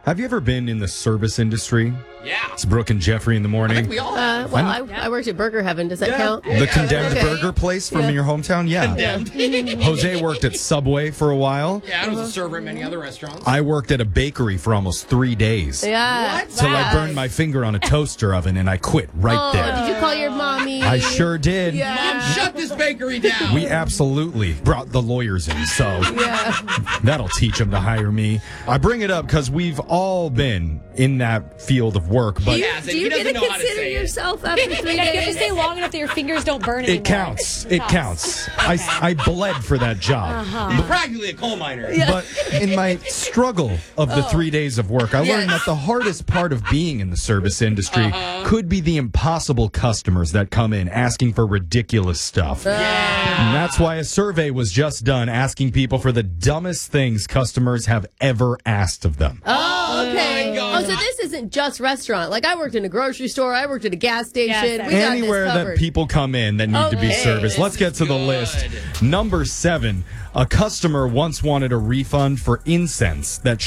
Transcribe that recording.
Have you ever been in the service industry? Yeah. It's Brooke and Jeffrey in the morning. I think we all have. I worked at Burger Heaven. Does that count? The Condemned Burger place from your hometown? Yeah. Jose worked at Subway for a while. Yeah, I was a server at many other restaurants. I worked at a bakery for almost 3 days. Yeah. What? Till I burned my finger on a toaster oven and I quit right there. Did you call your mommy? I sure did. Mom, shut this bakery down. We absolutely brought the lawyers in, so that'll teach them to hire me. I bring it up because we've all been in that field of work, but Do you get to consider yourself after 3 You have to days? stay long enough that your fingers don't burn anymore. it counts. It counts. I bled for that job. You're practically a coal miner. But in my struggle of the 3 days of work, I learned that the hardest part of being in the service industry could be the impossible customers that come in asking for ridiculous stuff. And that's why a survey was just done asking people for the dumbest things customers have ever asked of them. Oh, okay. my God. So this isn't just restaurant. Like, I worked in a grocery store. I worked at a gas station. Yes, We got Anywhere this that covered. people come in that need to be Okay. serviced. Let's get to the Good. list. Number 7, a customer once wanted a refund for incense that